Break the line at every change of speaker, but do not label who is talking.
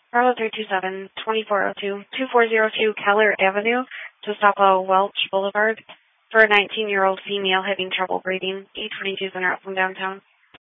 Bravo 327-2402-2402 Keller Avenue to Stockwell Welch Boulevard for a 19-year-old female having trouble breathing. 822 Center out from downtown.